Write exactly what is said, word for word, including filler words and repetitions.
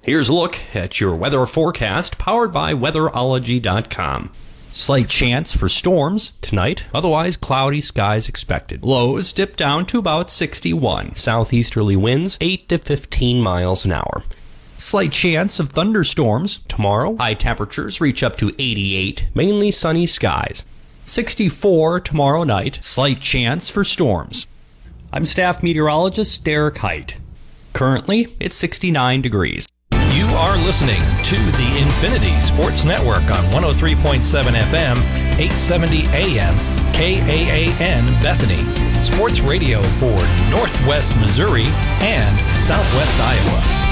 Here's a look at your weather forecast powered by weatherology dot com. Slight chance for storms tonight, otherwise cloudy skies expected. Lows dip down to about sixty-one. Southeasterly winds eight to fifteen miles an hour. Slight chance of thunderstorms tomorrow. High temperatures reach up to eighty-eight, mainly sunny skies. sixty-four tomorrow night. Slight chance for storms. I'm staff meteorologist Derek Height. Currently, it's sixty-nine degrees. You are listening to the Infinity Sports Network on one oh three point seven F M, eight seventy A M, K A A N Bethany. Sports radio for Northwest Missouri and Southwest Iowa.